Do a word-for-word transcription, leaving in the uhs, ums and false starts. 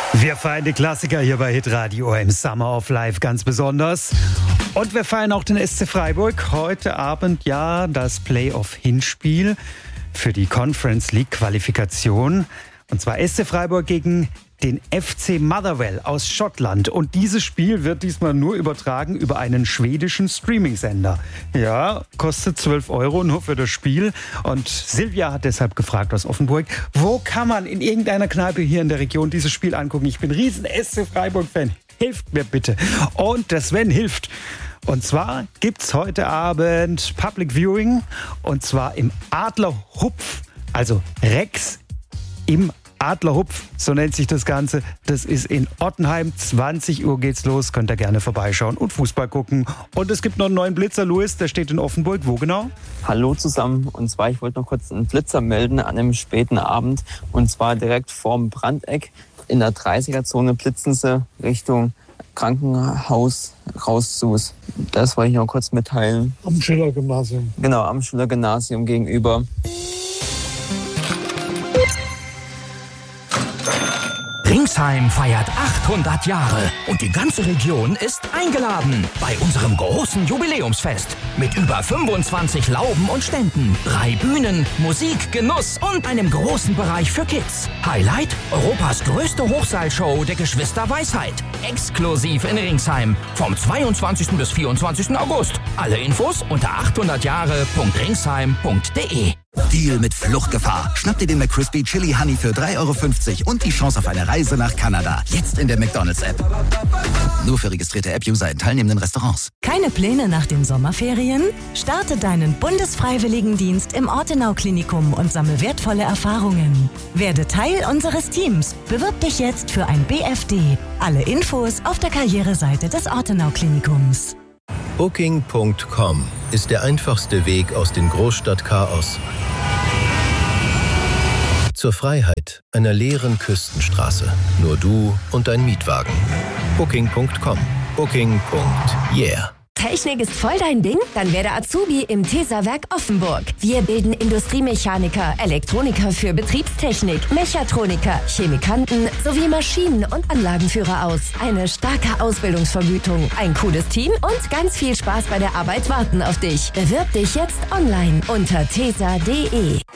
Wir feiern die Klassiker hier bei Hitradio im Summer of Life ganz besonders. Und wir feiern auch den S C Freiburg. Heute Abend ja das Playoff-Hinspiel für die Conference League Qualifikation. Und zwar S C Freiburg gegen den F C Motherwell aus Schottland. Und dieses Spiel wird diesmal nur übertragen über einen schwedischen Streaming-Sender. Ja, kostet zwölf Euro nur für das Spiel. Und Silvia hat deshalb gefragt aus Offenburg, wo kann man in irgendeiner Kneipe hier in der Region dieses Spiel angucken? Ich bin riesen S C Freiburg-Fan. Hilft mir bitte. Und der Sven hilft. Und zwar gibt's heute Abend Public Viewing. Und zwar im Adlerhupf, also Rex im Adlerhupf, so nennt sich das Ganze. Das ist in Ottenheim. zwanzig Uhr geht's los. Könnt ihr gerne vorbeischauen und Fußball gucken. Und es gibt noch einen neuen Blitzer, Louis, der steht in Offenburg. Wo genau? Hallo zusammen. Und zwar, ich wollte noch kurz einen Blitzer melden an einem späten Abend. Und zwar direkt vorm Brandeck. In der dreißiger-Zone blitzen sie Richtung Krankenhaus raus zu. Das wollte ich noch kurz mitteilen. Am Schiller-Gymnasium. Genau, am Schiller-Gymnasium gegenüber. Ringsheim feiert achthundert Jahre und die ganze Region ist eingeladen bei unserem großen Jubiläumsfest mit über fünfundzwanzig Lauben und Ständen, drei Bühnen, Musik, Genuss und einem großen Bereich für Kids. Highlight: Europas größte Hochseilshow der Geschwister Weisheit. Exklusiv in Ringsheim vom zweiundzwanzigsten bis vierundzwanzigsten August. Alle Infos unter achthundert jahre punkt ringsheim punkt de. Deal mit Fluchtgefahr. Schnapp dir den McCrispy Chili Honey für drei Euro fünfzig und die Chance auf eine Reise nach Kanada. Jetzt in der McDonald's-App. Nur für registrierte App-User in teilnehmenden Restaurants. Keine Pläne nach den Sommerferien? Starte deinen Bundesfreiwilligendienst im Ortenau-Klinikum und sammle wertvolle Erfahrungen. Werde Teil unseres Teams. Bewirb dich jetzt für ein B F D. Alle Infos auf der Karriereseite des Ortenau-Klinikums. Booking Punkt com ist der einfachste Weg aus dem Großstadtchaos zur Freiheit einer leeren Küstenstraße. Nur du und dein Mietwagen. Booking Punkt com. Booking. Yeah. Technik ist voll dein Ding? Dann werde Azubi im Tesa-Werk Offenburg. Wir bilden Industriemechaniker, Elektroniker für Betriebstechnik, Mechatroniker, Chemikanten sowie Maschinen- und Anlagenführer aus. Eine starke Ausbildungsvergütung, ein cooles Team und ganz viel Spaß bei der Arbeit warten auf dich. Bewirb dich jetzt online unter tesa punkt de.